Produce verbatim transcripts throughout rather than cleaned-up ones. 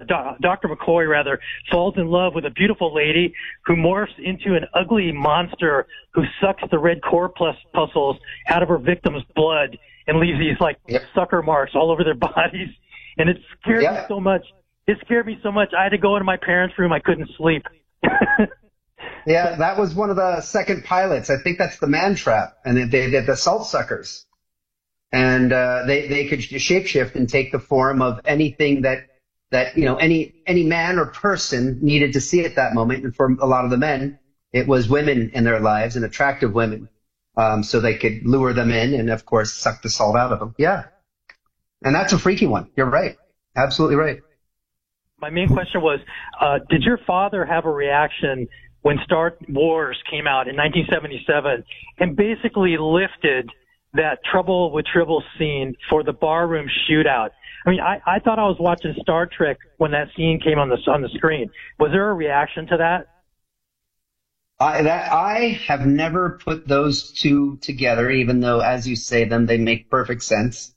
Do- Doctor McCoy, rather, falls in love with a beautiful lady who morphs into an ugly monster who sucks the red corpuscles out of her victim's blood and leaves these, like, yep. sucker marks all over their bodies. And it scared yep. me so much. It scared me so much. I had to go into my parents' room. I couldn't sleep. Yeah, that was one of the second pilots. I think that's the Man Trap, and they they did the salt suckers, and uh, they they could shapeshift and take the form of anything that that you know any any man or person needed to see at that moment. And for a lot of the men, it was women in their lives and attractive women, um, so they could lure them in and of course suck the salt out of them. Yeah, and that's a freaky one. You're right, absolutely right. My main question was, uh, did your father have a reaction when Star Wars came out in nineteen seventy-seven and basically lifted that Trouble with Tribble scene for the barroom shootout? I mean, I, I thought I was watching Star Trek when that scene came on the on the screen. Was there a reaction to that? I, that, I have never put those two together, even though, as you say them, they make perfect sense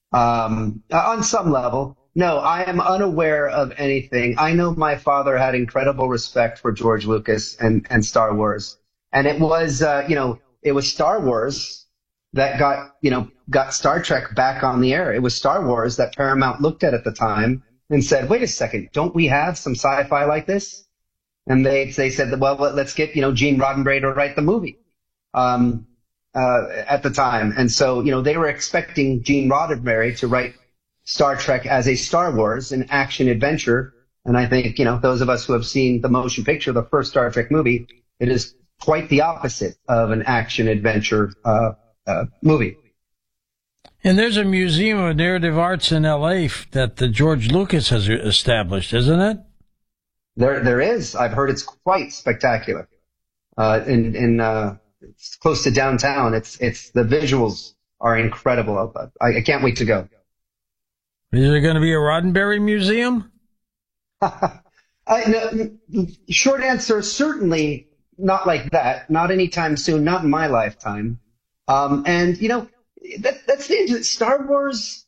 um, on some level. No, I am unaware of anything. I know my father had incredible respect for George Lucas and, and Star Wars. And it was, uh, you know, it was Star Wars that got, you know, got Star Trek back on the air. It was Star Wars that Paramount looked at at the time and said, wait a second, don't we have some sci-fi like this? And they, they said, well, let's get, you know, Gene Roddenberry to write the movie, um, uh, at the time. And so, you know, they were expecting Gene Roddenberry to write Star Trek as a Star Wars, an action adventure. And I think, you know, those of us who have seen the motion picture, the first Star Trek movie, it is quite the opposite of an action adventure uh, uh, movie. And there's a Museum of Narrative Arts in L A that the George Lucas has established, isn't it? There, there is. I've heard it's quite spectacular. Uh, in, in, uh, it's close to downtown. It's, it's, the visuals are incredible. I, I can't wait to go. Is there going to be a Roddenberry museum? I, no, short answer, certainly not like that. Not anytime soon. Not in my lifetime. Um, and you know, that, that's the end. Star Wars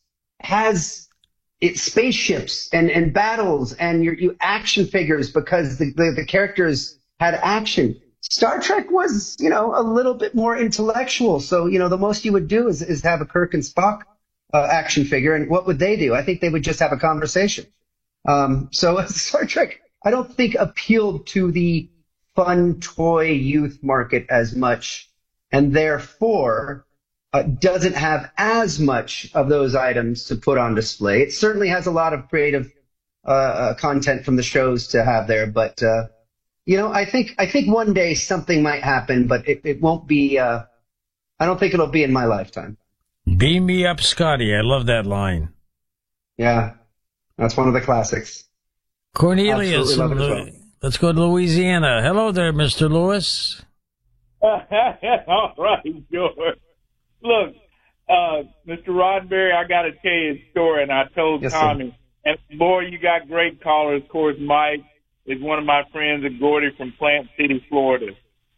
has its spaceships and, and battles and your, your action figures because the, the, the characters had action. Star Trek was, you know, a little bit more intellectual. So, you know, the most you would do is, is have a Kirk and Spock Uh, action figure, and what would they do? I think they would just have a conversation. Um, so Star Trek, I don't think appealed to the fun toy youth market as much, and therefore uh, doesn't have as much of those items to put on display. It certainly has a lot of creative uh, uh, content from the shows to have there, but uh, you know, I think I think one day something might happen, but it, it won't be. Uh, I don't think it'll be in my lifetime. Beam me up, Scotty. I love that line. Yeah, that's one of the classics. Cornelius, love it as well. Let's go to Louisiana. Hello there, Mister Lewis. All right, George. Look, uh, Mister Roddenberry, I got to tell you a story, and I told yes, Tommy. Sir. And boy, you got great callers. Of course, Mike is one of my friends at Gordy from Plant City, Florida.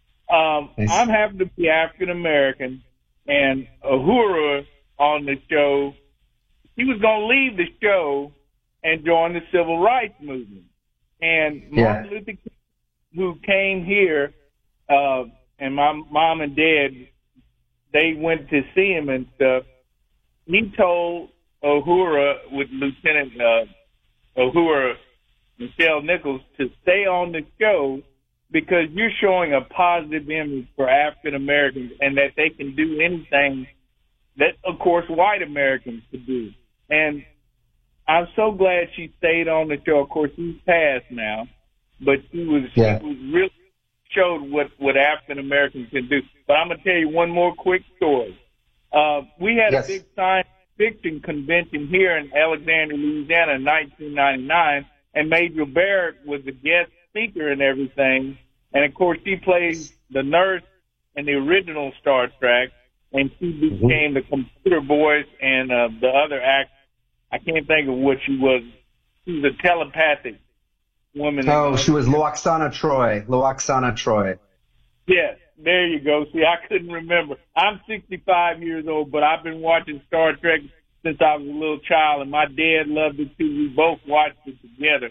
Um, nice. I'm happy to be African American. And Uhura on the show, he was going to leave the show and join the civil rights movement. And yeah. Martin Luther King, who came here, uh, and my mom and dad, they went to see him and stuff. He told Uhura, with Lieutenant uh, Uhura, Michelle Nichols, to stay on the show because you're showing a positive image for African Americans and that they can do anything that, of course, white Americans could do. And I'm so glad she stayed on the show. Of course, she's passed now, but she was, yeah. she was really showed what, what African Americans can do. But I'm going to tell you one more quick story. Uh, we had yes. a big science fiction convention here in Alexandria, Louisiana in nineteen ninety-nine, and Major Barrett was the guest speaker and everything. And, of course, she played the nurse in the original Star Trek, and she became mm-hmm. the computer voice and uh, the other act. I can't think of what she was. She was a telepathic woman. Oh, she was Loaxana Troy. Loaxana Troy. Yes, there you go. See, I couldn't remember. I'm sixty-five years old, but I've been watching Star Trek since I was a little child, and my dad loved it too. We both watched it together.